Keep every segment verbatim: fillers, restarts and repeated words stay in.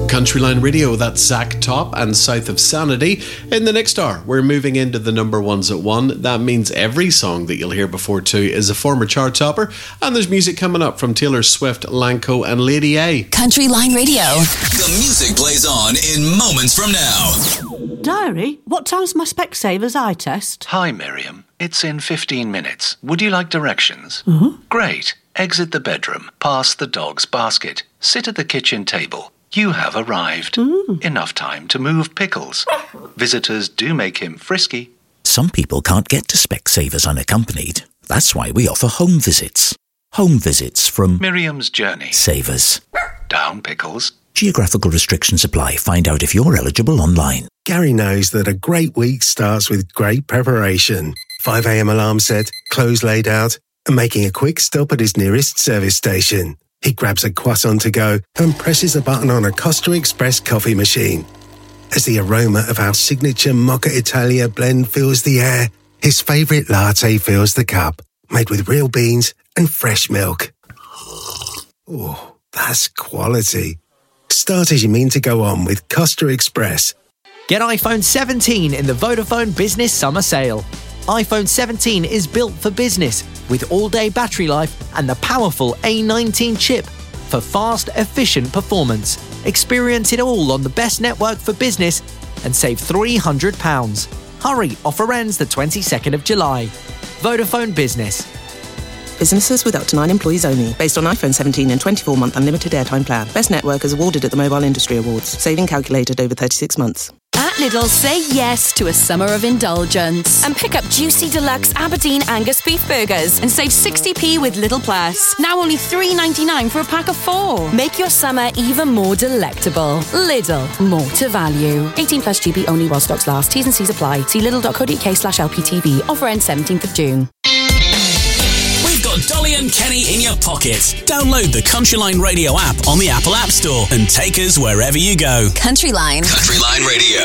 Country Line Radio, that's Zach Top and South of Sanity. In the next hour, we're moving into the number ones at one. That means every song that you'll hear before two is a former chart topper. And there's music coming up from Taylor Swift, Lanco and Lady A. Country Line Radio. The music plays on in moments from now. Diary, what time's my Specsavers eye test? Hi, Miriam. It's in fifteen minutes. Would you like directions? Mm-hmm. Great. Exit the bedroom, past the dog's basket, sit at the kitchen table. You have arrived. Mm. Enough time to move pickles. Visitors do make him frisky. Some people can't get to Specsavers unaccompanied. That's why we offer home visits. Home visits from Miriam's Journey. Savers. Down pickles. Geographical restrictions apply. Find out if you're eligible online. Gary knows that a great week starts with great preparation. five a.m. alarm set, clothes laid out, and making a quick stop at his nearest service station. He grabs a croissant to go and presses a button on a Costa Express coffee machine. As the aroma of our signature Mocha Italia blend fills the air, his favourite latte fills the cup, made with real beans and fresh milk. Oh, that's quality. Start as you mean to go on with Costa Express. Get iPhone seventeen in the Vodafone Business Summer Sale. iPhone seventeen is built for business with all-day battery life and the powerful A nineteen chip for fast, efficient performance. Experience it all on the best network for business and save three hundred pounds. Hurry, offer ends the twenty-second of July. Vodafone Business. Businesses with up to nine employees only. Based on iPhone seventeen and twenty-four month unlimited airtime plan. Best network is awarded at the Mobile Industry Awards. Saving calculated over thirty-six months. At Lidl, say yes to a summer of indulgence and pick up juicy deluxe Aberdeen Angus beef burgers and save sixty p with Lidl Plus. Now only three ninety-nine for a pack of four. Make your summer even more delectable. Lidl, more to value. eighteen plus G B only while stocks last. T's and C's apply. See lidl.co.uk slash LPTV. Offer ends seventeenth of June. We've got Dolly and Kenny in your pocket. Download the Country Line Radio app on the Apple App Store and take us wherever you go. Country Line. Country Line Radio.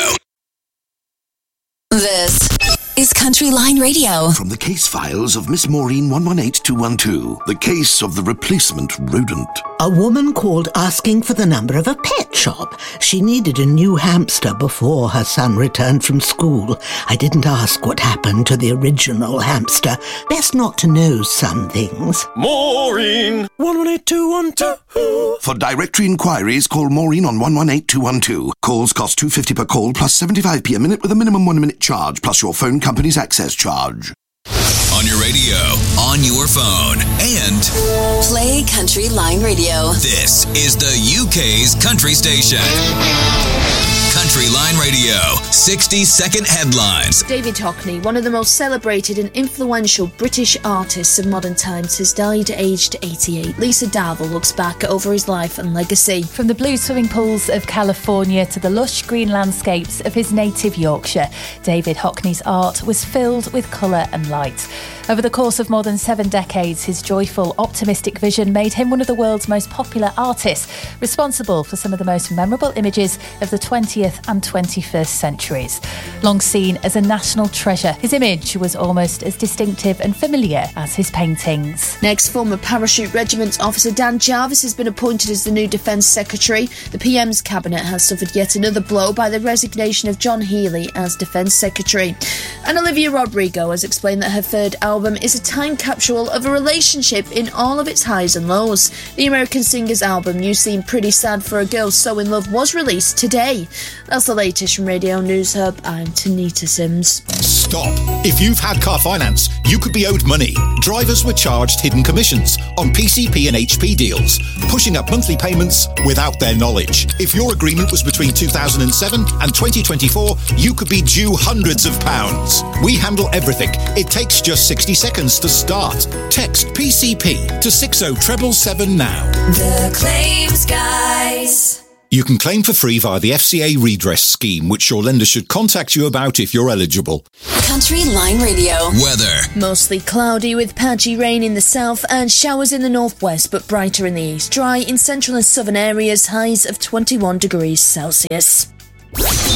This is Country Line Radio. From the case files of Miss Maureen one one eight two one two, the case of the replacement rodent. A woman called asking for the number of a pet shop. She needed a new hamster before her son returned from school. I didn't ask what happened to the original hamster. Best not to know some things. Maureen one one eight two one two. For directory inquiries, call Maureen on one one eight two one two. Calls cost two fifty per call plus seventy-five p a minute with a minimum one minute charge plus your phone company's access charge. On your radio, on your phone, and play Country Line Radio. This is the U K's country station. Country Line Radio, sixty second headlines. David Hockney, one of the most celebrated and influential British artists of modern times, has died aged eighty-eight. Lisa Darville looks back over his life and legacy. From the blue swimming pools of California to the lush green landscapes of his native Yorkshire, David Hockney's art was filled with colour and light. Over the course of more than seven decades, his joyful, optimistic vision made him one of the world's most popular artists, responsible for some of the most memorable images of the twentieth and twenty-first centuries. Long seen as a national treasure, his image was almost as distinctive and familiar as his paintings. Next, former Parachute Regiment officer Dan Jarvis has been appointed as the new Defence Secretary. The P M's cabinet has suffered yet another blow by the resignation of John Healey as Defence Secretary. And Olivia Rodrigo has explained that her third album is a time capsule of a relationship in all of its highs and lows. The American singer's album, You Seem Pretty Sad for a Girl So In Love, was released today. That's the latest from Radio News Hub. I'm Tanita Sims. Stop. If you've had car finance, you could be owed money. Drivers were charged hidden commissions on P C P and H P deals, pushing up monthly payments without their knowledge. If your agreement was between two thousand seven and twenty twenty-four, you could be due hundreds of pounds. We handle everything. It takes just sixty seconds to start. Text P C P to six oh seven seven now. The Claims Guys. You can claim for free via the F C A redress scheme, which your lender should contact you about if you're eligible. Country Line Radio. Weather. Mostly cloudy with patchy rain in the south and showers in the northwest, but brighter in the east. Dry in central and southern areas, highs of twenty-one degrees Celsius.